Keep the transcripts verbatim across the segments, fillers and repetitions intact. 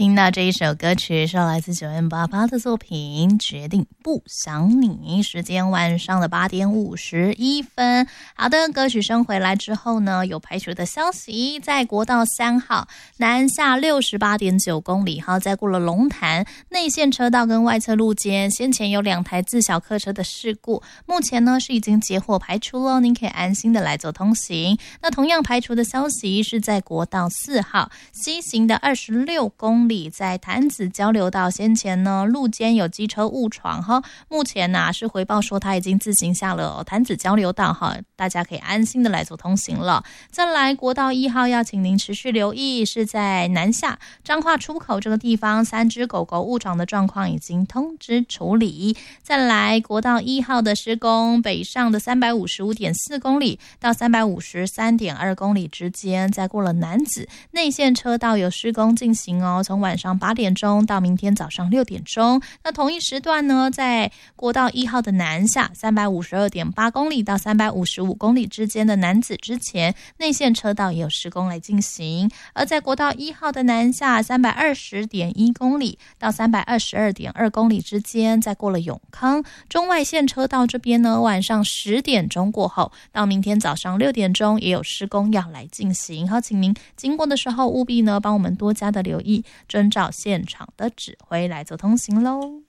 听到这一首歌曲是来自九 M 八八的作品《决定不想你》，时间晚上的八点五十一分。好的，歌曲声回来之后呢，有排除的消息，在国道三号南下六十八点九公里，好，在过了龙潭内线车道跟外侧路肩，先前有两台自小客车的事故，目前呢是已经截获排除了，您可以安心的来做通行。那同样排除的消息是在国道四号西行的二十六公里，在潭子交流道先前呢路肩有机车误闯哈，目前呢、啊、是回报说他已经自行下了潭子交流道哈，大家可以安心的来做通行了。再来国道一号要请您持续留意，是在南下彰化出口这个地方，三只狗狗误闯的状况已经通知处理。再来国道一号的施工，北上的三百五十五点四公里到三百五十三点二公里之间，在过了楠梓内线车道有施工进行哦，从晚上八点钟到明天早上六点钟。那同一时段呢，在国道一号的南下三百五十二点八公里到三百五十五公里之间的楠梓之前，内线车道也有施工来进行。而在国道一号的南下三百二十点一公里到三百二十二点二公里之间，在过了永康中外线车道这边呢，晚上十点钟过后到明天早上六点钟也有施工要来进行。好，请您经过的时候务必呢帮我们多加的留意，遵照现场的指挥来做通行咯。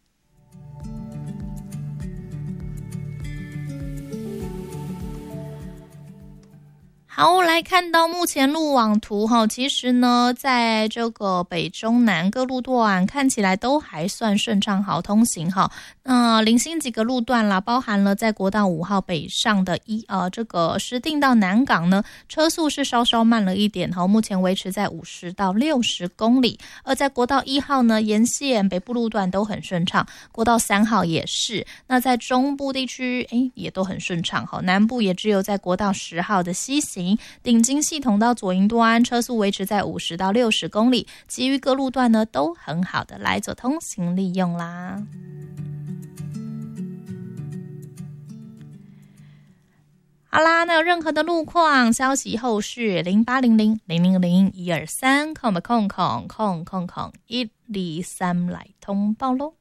好，来看到目前路网图哈，其实呢，在这个北中南各路段看起来都还算顺畅好通行哈。那、呃、零星几个路段啦，包含了在国道五号北上的一呃这个石碇到南港呢，车速是稍稍慢了一点哈，目前维持在五十到六十公里。而在国道一号呢，沿线北部路段都很顺畅，国道三号也是。那在中部地区，诶也都很顺畅哈，南部也只有在国道十号的西行。顶金系统到左营端车速维持在五十到六十公里，其余各路段呢都很好的来做通行利用啦。好啦，那有任何的路况消息后续零八零零零零零一二三空空空空空空一二三来通报咯。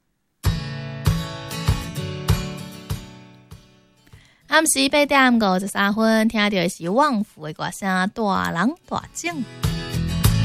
暗时八點五十三分，聽到的是旺福的歌聲，大人大景。